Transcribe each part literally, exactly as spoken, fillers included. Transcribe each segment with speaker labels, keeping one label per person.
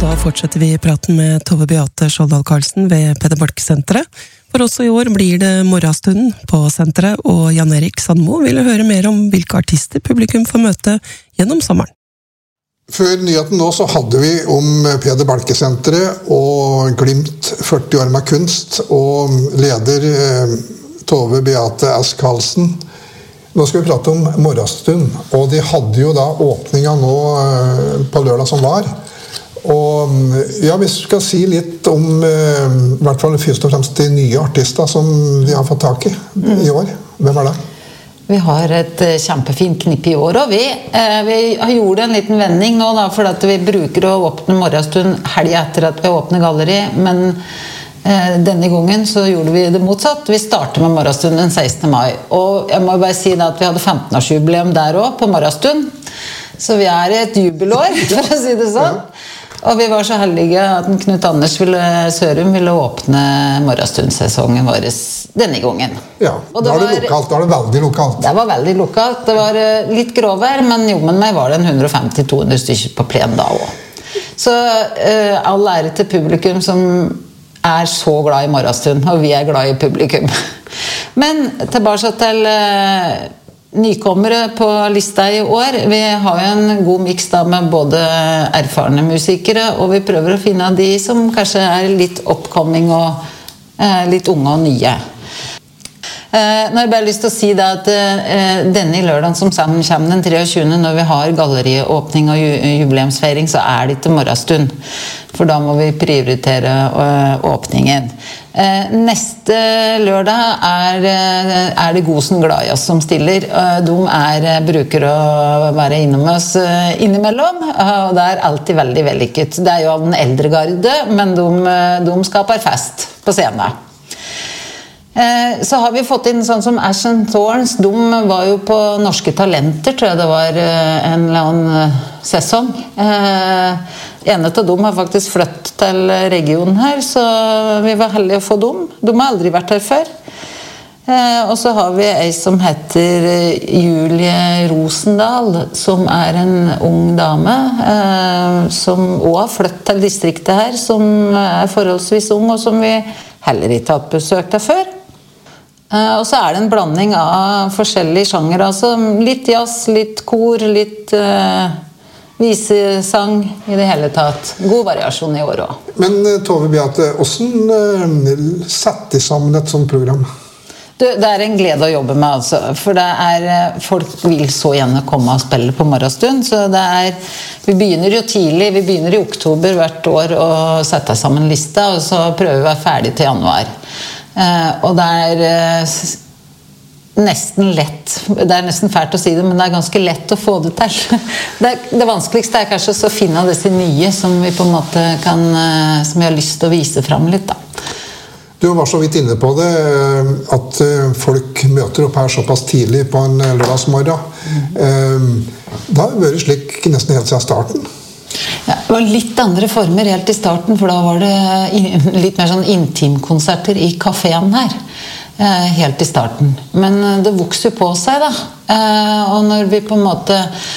Speaker 1: Da fortsetter vi praten med Tove Beate Skjoldal Karlsen ved Peder Balke-senteret. For også i år blir det morgenstunden på senteret, og Jan Erik Sandmo ville høre mer om hvilke artister publikum får møte gjennom sommeren.
Speaker 2: Før nyheten nå så hadde vi om Peder Balke-senteret og Glimt førti år med kunst, og leder eh, Tove Beate S. Karlsen. Nå skal vi prate om morgenstund, og de hadde jo da åpninga nå eh, på lørdag som var. Og ja, hvis du skal si litt om eh, i hvert fall først og fremst de nye artister som de har fått tak i i år. Hvem er det?
Speaker 3: Vi har et kjempefint knipp i år, og vi, eh, vi har gjort en liten vending nå da, for at vi bruker å åpne morgenstund helg etter at vi åpner galleri, men eh, denne gangen så gjorde vi det motsatt. Vi startet med morgenstund den sekstende mai, og jeg må bare si da at vi hadde femten-årsjubileum der også på morgenstund, så vi er i et jubelår, for å si det sånn. Og vi var så heldige at Knut Anders ville, Sørum ville åpne morgenstundsesongen vår denne gangen.
Speaker 2: Ja, da er det lokalt, da er det veldig lokalt.
Speaker 3: Det var veldig lokalt, det var litt gråvær, men jo, men meg var det en hundre femti til to hundre stykker på plen da også. Så uh, all ære til publikum som er så glad i morgenstund, og vi er glad i publikum. Men tilbake til uh, nykommere på lista i år. Vi har jo en god mix da med både erfarne musikere, og vi prøver å finne de som kanskje er litt oppkomming og eh, litt unge og nye. Eh, nå har jeg bare lyst til å si det at eh, denne lørdagen som sammen kommer den treogtjuende når vi har galleriåpning og ju jubileumsfeiring, så er det ikke morgenstund. For da må vi prioritere uh, åpningen. Uh, neste lørdag er, uh, er det Gosen Gladjazz som stiller. Uh, de er, uh, bruker å være innom oss uh, innimellom, uh, og det er alltid veldig vellykket. Det er jo av den eldre garde, men de, uh, de skaper fest på scenen. Uh, så har vi fått inn sånn som Ash and Thorns. De var jo på Norske Talenter, tror jeg det var uh, en eller annen uh, sesong. Uh, En av dem har faktisk flyttet til regionen her, så vi var heldige å få dem. De har aldri vært her før. Eh, og så har vi en som heter Julie Rosendal, som er en ung dame, eh, som også har flyttet til distriktet her, som er forholdsvis ung, og som vi heller ikke har hatt besøk der før. Eh, og så er det en blanding av forskjellige sjanger, altså litt jazz, litt kor, litt... Eh, visesang i det hele tatt. God variasjon i år også.
Speaker 2: Men Tove Beate, hvordan uh, setter de sammen et sånt program?
Speaker 3: Du, det er en glede å jobbe med, altså. For det er, folk vil så gjerne komme og spille på morgenstund, så det er, vi begynner jo tidlig, vi begynner i oktober hvert år å sette sammen lista, og så prøver vi å være ferdig til januar. Uh, og det er... Uh, nesten lett, det er nesten fælt å si det, men det er ganske lett å få det til. Det, det vanskeligste er kanskje å finne disse nye som vi på en måte kan, som vi har lyst til å vise frem litt da.
Speaker 2: Du var så vidt inne på det, at folk møter opp her såpass tidlig på en lørdagsmorgen. Da har det vært slik nesten helt siden starten.
Speaker 3: Ja, det var litt andre former helt i starten, for da var det litt mer sånn intimkonserter i kaféen her. Helt i starten. Men det vokste jo på seg da. Og når vi på en måte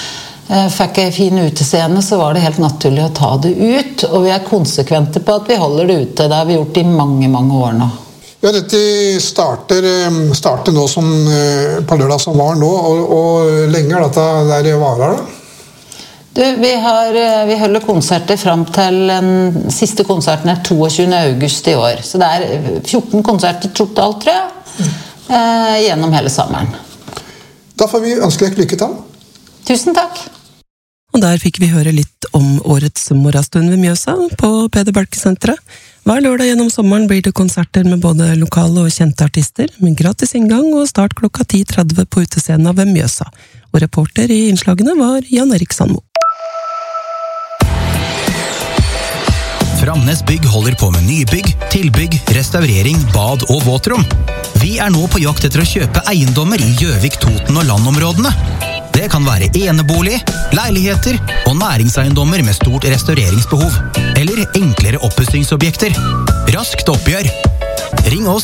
Speaker 3: fikk en fin utescene, så var det helt naturlig å ta det ut. Og vi er konsekvente på at vi holder det ute. Det har vi gjort i mange, mange år nå.
Speaker 2: Ja, dette starter, starter nå som på lørdag som var nå, og, og lenge er dette der i varer da?
Speaker 3: Du, vi, har, vi holder konserter frem til den siste konserten er toogtjuende august i år. Så det er fjorten konserter totalt, tror jeg, eh, gjennom hele sommeren.
Speaker 2: Da får vi ønske deg lykke til.
Speaker 3: Tusen takk.
Speaker 1: Og der fikk vi høre litt om årets morgenstund ved Mjøsa på Peder Balke-senteret. Hver lørdag gjennom sommeren blir det konserter med både lokale og kjente artister, med gratis inngang og start klokka ti tretti på utescenen ved Mjøsa. Og reporter i innslagene var Jan Erik Sandmo.
Speaker 4: Framnes Bygg holder på med nybygg, tilbygg, restaurering, bad og våtrom. Vi er nå på jakt etter å kjøpe eiendommer i Gjøvik, Toten og landområdene. Det kan være enebolig, leiligheter og næringseiendommer med stort restaureringsbehov. Eller enklere oppussingsobjekter. Raskt oppgjør. Ring oss